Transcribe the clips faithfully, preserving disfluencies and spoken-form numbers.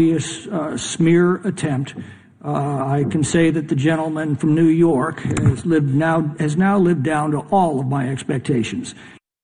Uh, smear attempt. Uh, I can say that the gentleman from New York has lived now has now lived down to all of my expectations.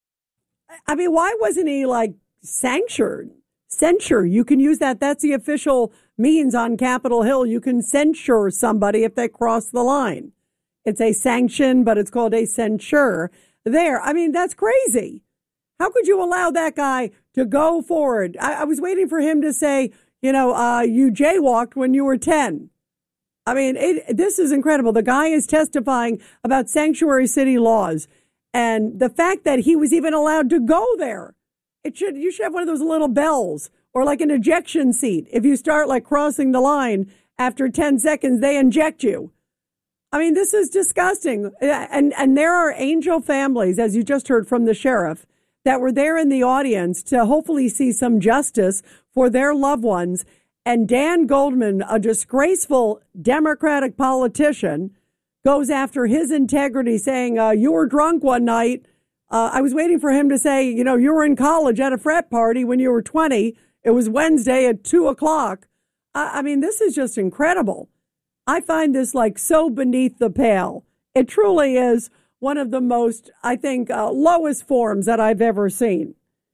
I mean, why wasn't he like censured? Censure. You can use that. That's the official means on Capitol Hill. You can censure somebody if they cross the line. It's a sanction, but it's called a censure. There. I mean, that's crazy. How could you allow that guy to go forward? I, I was waiting for him to say, you know, uh, you jaywalked when you were ten. I mean, it, this is incredible. The guy is testifying about sanctuary city laws, and the fact that he was even allowed to go there. It should you should have one of those little bells or like an ejection seat. If you start like crossing the line after ten seconds, they inject you. I mean, this is disgusting. And and there are angel families, as you just heard from the sheriff, that were there in the audience to hopefully see some justice for their loved ones. And Dan Goldman, a disgraceful Democratic politician, goes after his integrity, saying, uh, you were drunk one night. Uh, I was waiting for him to say, you know, you were in college at a frat party when you were twenty. It was Wednesday at two o'clock. I, I mean, this is just incredible. I find this like so beneath the pale. It truly is one of the most, I think, uh, lowest forms that I've ever seen.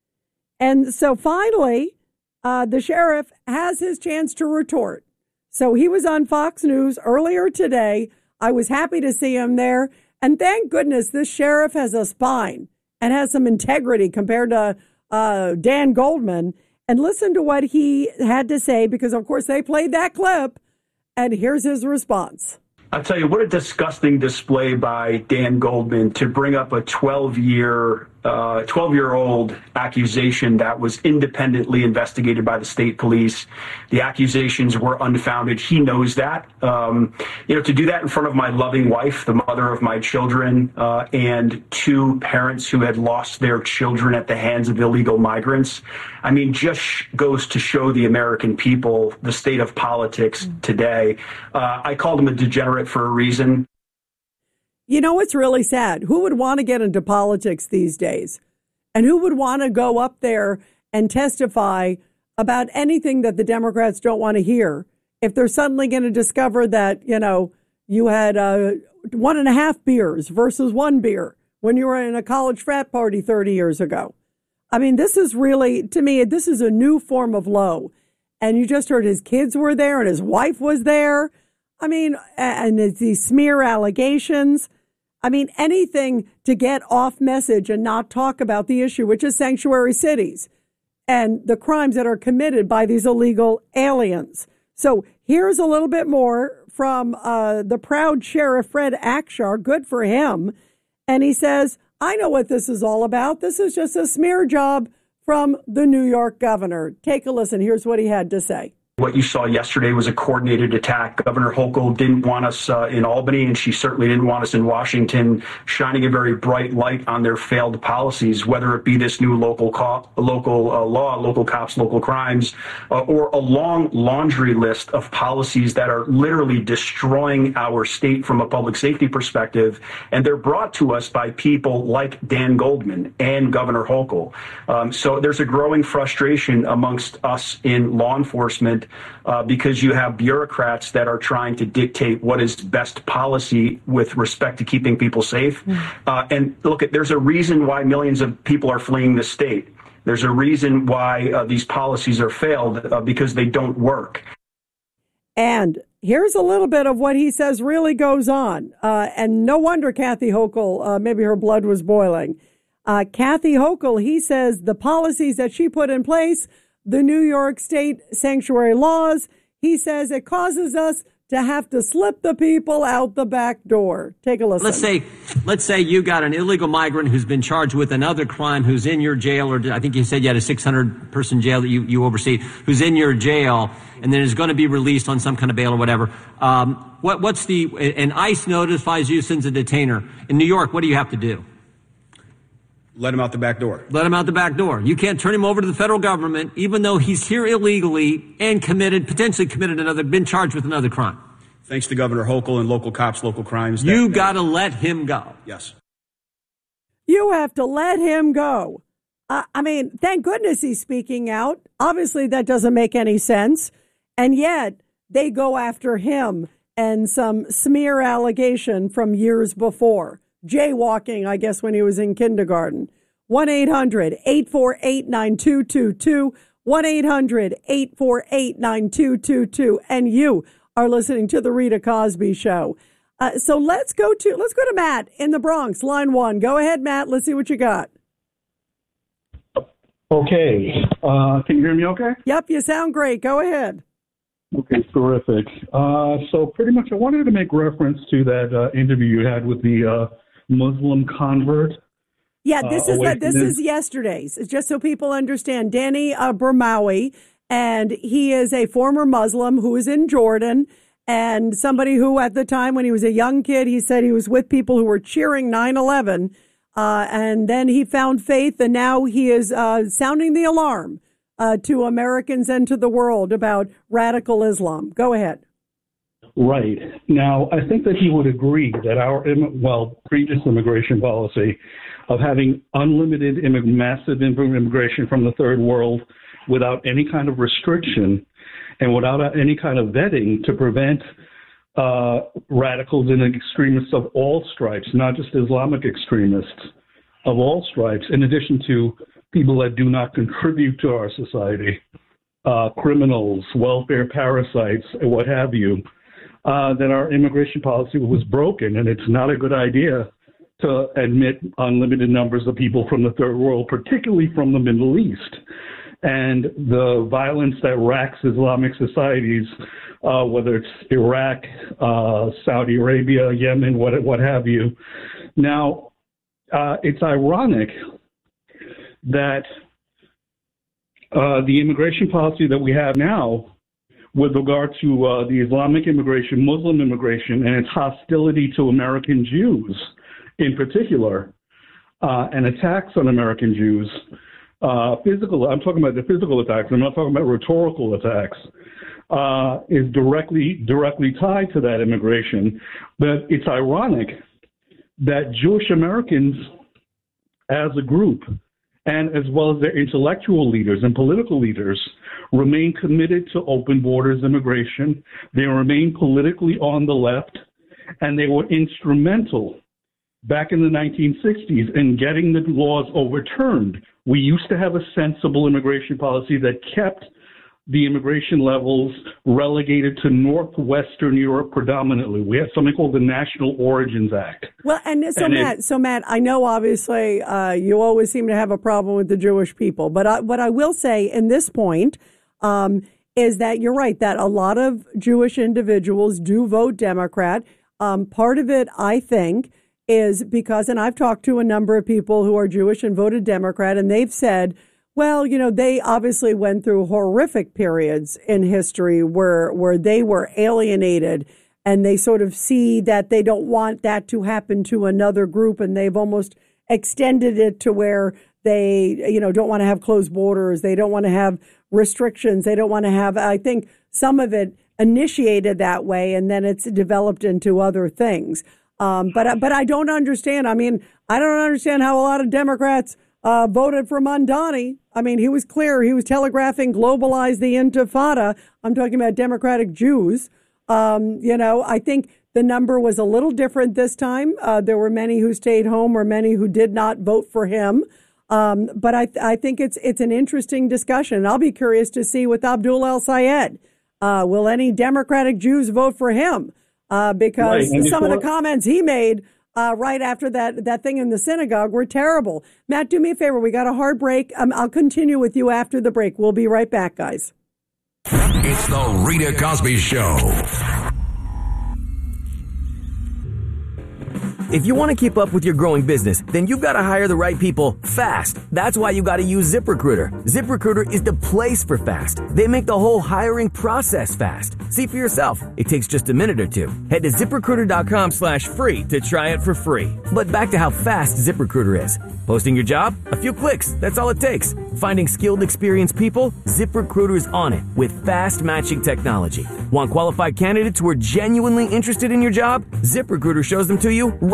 And so finally, uh, the sheriff has his chance to retort. So he was on Fox News earlier today. I was happy to see him there. And thank goodness this sheriff has a spine and has some integrity compared to uh, Dan Goldman. And listen to what he had to say, because, of course, they played that clip. And here's his response. I'll tell you, what a disgusting display by Dan Goldman to bring up a twelve-year, uh, twelve-year-old accusation that was independently investigated by the state police. The accusations were unfounded. He knows that. Um, you know, to do that in front of my loving wife, the mother of my children, uh, and two parents who had lost their children at the hands of illegal migrants, I mean, just goes to show the American people the state of politics today. Uh, I called him a degenerate for a reason. You know, it's really sad. Who would want to get into politics these days? And who would want to go up there and testify about anything that the Democrats don't want to hear if they're suddenly going to discover that, you know, you had uh, one and a half beers versus one beer when you were in a college frat party thirty years ago? I mean, this is really, to me, this is a new form of low. And you just heard his kids were there and his wife was there. I mean, and these smear allegations. I mean, anything to get off message and not talk about the issue, which is sanctuary cities and the crimes that are committed by these illegal aliens. So here's a little bit more from uh, the proud sheriff, Fred Akshar. Good for him. And he says, I know what this is all about. This is just a smear job from the New York governor. Take a listen. Here's what he had to say. What you saw yesterday was a coordinated attack. Governor Hochul didn't want us uh, in Albany, and she certainly didn't want us in Washington, shining a very bright light on their failed policies, whether it be this new local co- local uh, law, local cops, local crimes, uh, or a long laundry list of policies that are literally destroying our state from a public safety perspective. And they're brought to us by people like Dan Goldman and Governor Hochul. Um, so there's a growing frustration amongst us in law enforcement Uh, because you have bureaucrats that are trying to dictate what is best policy with respect to keeping people safe. Uh, and look, there's a reason why millions of people are fleeing the state. There's a reason why uh, these policies are failed, uh, because they don't work. And here's a little bit of what he says really goes on. Uh, and no wonder Kathy Hochul, uh, maybe her blood was boiling. Uh, Kathy Hochul, he says the policies that she put in place, the New York State sanctuary laws, he says it causes us to have to slip the people out the back door. Take a listen. Let's say, let's say you got an illegal migrant who's been charged with another crime, who's in your jail, or I think you said you had a six hundred person jail that you, you oversee, who's in your jail, and then is going to be released on some kind of bail or whatever. Um, what, what's the, and ICE notifies you, sends a detainer. In New York, what do you have to do? Let him out the back door. Let him out the back door. You can't turn him over to the federal government, even though he's here illegally and committed, potentially committed another, been charged with another crime. Thanks to Governor Hochul and local cops, local crimes. That, you that, got to let him go. Yes. You have to let him go. Uh, I mean, thank goodness he's speaking out. Obviously, that doesn't make any sense. And yet they go after him and some smear allegation from years before. Jaywalking, I guess, when he was in kindergarten. one eight hundred eight four eight nine two two two. one eight hundred eight four eight nine two two two. And you are listening to The Rita Cosby Show. Uh, so let's go to let's go to Matt in the Bronx, line one. Go ahead, Matt. Let's see what you got. Okay. Uh, can you hear me okay? Yep, you sound great. Go ahead. Okay, terrific. Uh, so pretty much I wanted to make reference to that uh, interview you had with the uh, Muslim convert. Yeah, this uh, is the, this is yesterday's. It's just so people understand. Danny uh, Bermawi, and he is a former Muslim who is in Jordan, and somebody who at the time when he was a young kid, he said he was with people who were cheering nine eleven, uh, and then he found faith, and now he is uh, sounding the alarm uh, to Americans and to the world about radical Islam. Go ahead. Right. Now, I think that he would agree that our, well, previous immigration policy of having unlimited, immig- massive immigration from the third world without any kind of restriction and without any kind of vetting to prevent uh, radicals and extremists of all stripes, not just Islamic extremists, of all stripes, in addition to people that do not contribute to our society, uh, criminals, welfare parasites, and what have you, uh, that our immigration policy was broken, and it's not a good idea to admit unlimited numbers of people from the third world, particularly from the Middle East. And the violence that racks Islamic societies, uh, whether it's Iraq, uh, Saudi Arabia, Yemen, what, what have you. Now, uh, it's ironic that uh, the immigration policy that we have now with regard to uh, the Islamic immigration, Muslim immigration, and its hostility to American Jews in particular, uh, and attacks on American Jews, uh, physical, I'm talking about the physical attacks, I'm not talking about rhetorical attacks, uh, is directly directly tied to that immigration. But it's ironic that Jewish Americans as a group, and as well as their intellectual leaders and political leaders, remain committed to open borders immigration. They remain politically on the left, and they were instrumental back in the nineteen sixties in getting the laws overturned. We used to have a sensible immigration policy that kept the immigration levels relegated to Northwestern Europe predominantly. We had something called the National Origins Act. Well, and so and Matt, it, so Matt, I know obviously uh, you always seem to have a problem with the Jewish people, but I, what I will say in this point um, is that you're right, that a lot of Jewish individuals do vote Democrat. Um, part of it, I think, is because, and I've talked to a number of people who are Jewish and voted Democrat, and they've said, well, you know, they obviously went through horrific periods in history where where they were alienated, and they sort of see that they don't want that to happen to another group, and they've almost extended it to where they, you know, don't want to have closed borders, they don't want to have restrictions, they don't want to have, I think some of it initiated that way, and then it's developed into other things. Um, but but I don't understand. I mean, I don't understand how a lot of Democrats uh, voted for Mamdani. I mean, he was clear. He was telegraphing globalize the Intifada. I'm talking about Democratic Jews. Um, you know, I think the number was a little different this time. Uh, there were many who stayed home or many who did not vote for him. Um, but I, I think it's it's an interesting discussion. I'll be curious to see with Abdul El-Sayed. Uh, will any Democratic Jews vote for him? Uh, because right. some before, of the comments he made uh, right after that, that thing in the synagogue were terrible. Matt, do me a favor. We got a hard break. Um, I'll continue with you after the break. We'll be right back, guys. It's the Rita Cosby Show. If you want to keep up with your growing business, then you've got to hire the right people fast. That's why you got to use ZipRecruiter. ZipRecruiter is the place for fast. They make the whole hiring process fast. See for yourself. It takes just a minute or two. Head to ZipRecruiter.com slash free to try it for free. But back to how fast ZipRecruiter is. Posting your job? A few clicks. That's all it takes. Finding skilled, experienced people? ZipRecruiter is on it with fast matching technology. Want qualified candidates who are genuinely interested in your job? ZipRecruiter shows them to you right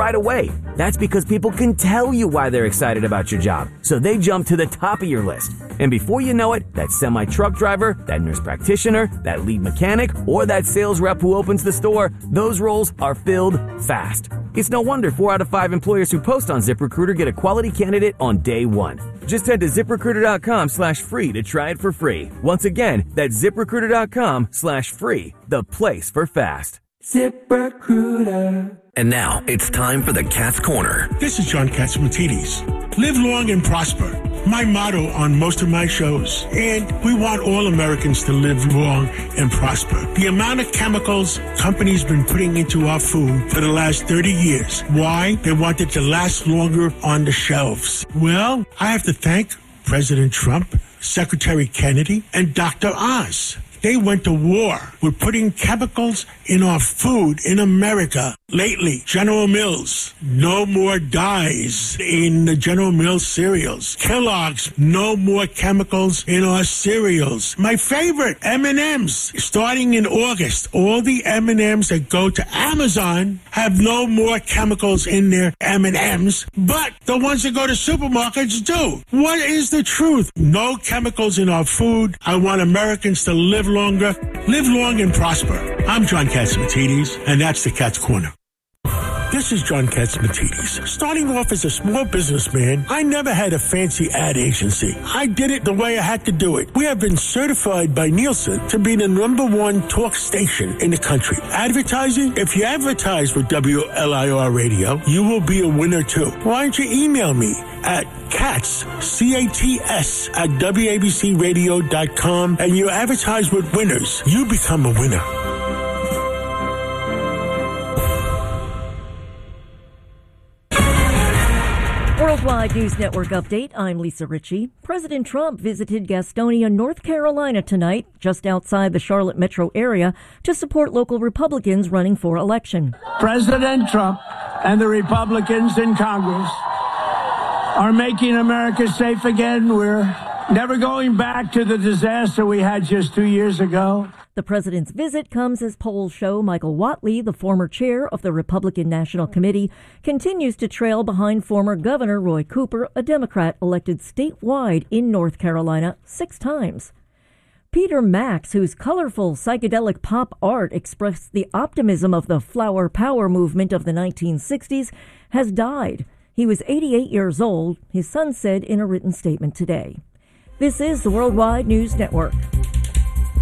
right away. That's because people can tell you why they're excited about your job, so they jump to the top of your list. And before you know it, that semi-truck driver, that nurse practitioner, that lead mechanic, or that sales rep who opens the store, those roles are filled fast. It's no wonder four out of five employers who post on ZipRecruiter get a quality candidate on day one. Just head to ZipRecruiter.com slash free to try it for free. Once again, that's ZipRecruiter.com slash free, the place for fast. ZipRecruiter. And now it's time for the Cat's Corner. This is John Katsimatidis. Live long and prosper. My motto on most of my shows. And we want all Americans to live long and prosper. The amount of chemicals companies been putting into our food for the last thirty years. Why? They want it to last longer on the shelves. Well, I have to thank President Trump, Secretary Kennedy, and Doctor Oz. They went to war with putting chemicals in our food in America. Lately, General Mills, no more dyes in the General Mills cereals. Kellogg's, no more chemicals in our cereals. My favorite, M and M's. Starting in August, all the M and M's that go to Amazon have no more chemicals in their M and M's, but the ones that go to supermarkets do. What is the truth? No chemicals in our food. I want Americans to live longer, live long and prosper. I'm John Katsimatidis, and that's the Cat's Corner. This is John Katsimatidis. Starting off as a small businessman, I never had a fancy ad agency. I did it the way I had to do it. We have been certified by Nielsen to be the number one talk station in the country. Advertising? If you advertise with W L I R Radio, you will be a winner too. Why don't you email me at cats, C A T S, at W A B C radio dot com, and you advertise with winners. You become a winner. Worldwide News Network update. I'm Lisa Ritchie. President Trump visited Gastonia, North Carolina tonight, just outside the Charlotte metro area, to support local Republicans running for election. President Trump and the Republicans in Congress are making America safe again. We're never going back to the disaster we had just two years ago. The president's visit comes as polls show Michael Whatley, the former chair of the Republican National Committee, continues to trail behind former Governor Roy Cooper, a Democrat elected statewide in North Carolina six times. Peter Max, whose colorful psychedelic pop art expressed the optimism of the flower power movement of the nineteen sixties, has died. He was eighty-eight years old, his son said in a written statement today. This is the Worldwide News Network.